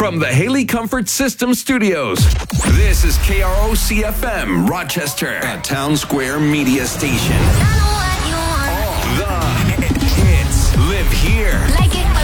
From the Haley Comfort System Studios, this is KROC-FM, Rochester, a Town Square media station. All the hits live here. Like it.